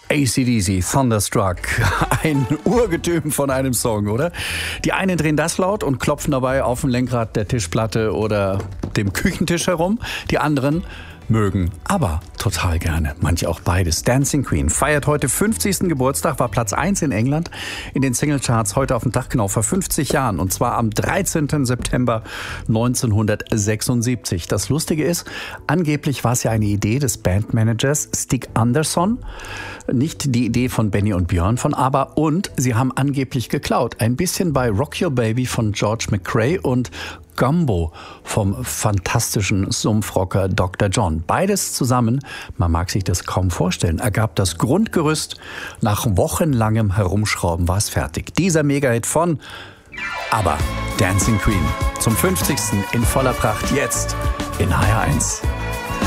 AC/DC, Thunderstruck, ein Urgetüm von einem Song, oder? Die einen drehen das laut und klopfen dabei auf dem Lenkrad der Tischplatte oder dem Küchentisch herum. Die anderen mögen aber total gerne, manche auch beides. Dancing Queen feiert heute 50. Geburtstag, war Platz 1 in England in den Singlecharts heute auf den Tag genau vor 50 Jahren und zwar am 13. September 1976. Das Lustige ist, angeblich war es ja eine Idee des Bandmanagers Stig Andersson, nicht die Idee von Benny und Björn von ABBA und sie haben angeblich geklaut. Ein bisschen bei Rock Your Baby von George McCrae und Gumbo vom fantastischen Sumpfrocker Dr. John. Beides zusammen, man mag sich das kaum vorstellen, ergab das Grundgerüst. Nach wochenlangem Herumschrauben war es fertig. Dieser Megahit von ABBA, Dancing Queen. Zum 50. in voller Pracht jetzt in HR1.